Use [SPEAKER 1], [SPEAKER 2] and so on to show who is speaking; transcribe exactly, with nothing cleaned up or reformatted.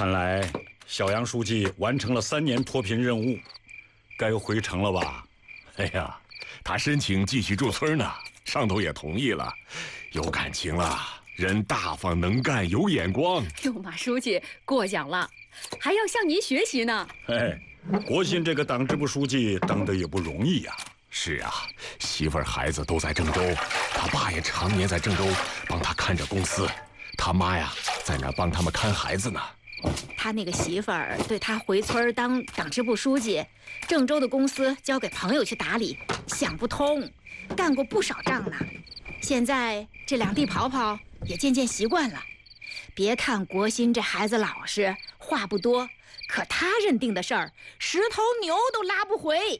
[SPEAKER 1] 看来小杨书记完成了三年脱贫任务，该回城了吧？
[SPEAKER 2] 哎呀，他申请继续驻村呢，上头也同意了，有感情了，人大方能干，有眼光。
[SPEAKER 3] 哟，马书记过奖了，还要向您学习呢。
[SPEAKER 1] 哎，国新这个党支部书记当得也不容易呀。
[SPEAKER 2] 是啊，媳妇儿孩子都在郑州，他爸也常年在郑州帮他看着公司，他妈呀在那帮他们看孩子呢。
[SPEAKER 3] 他那个媳妇儿对他回村当党支部书记，郑州的公司交给朋友去打理，想不通，干过不少仗呢。现在这两地跑跑也渐渐习惯了。别看国新这孩子老实，话不多，可他认定的事儿，十头牛都拉不回。